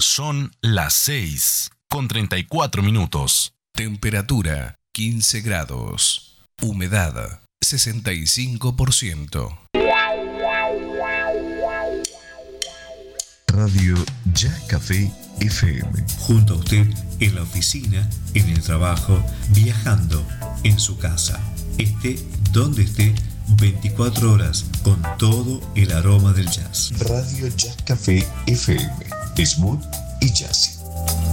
Son las 6:34. Temperatura 15 grados. Humedad 65%. Radio Ya Café FM. Junto a usted en la oficina, en el trabajo, viajando, en su casa. Esté donde esté, 24 horas con todo el aroma del jazz. Radio Ya Café FM. Smooth y jazzy.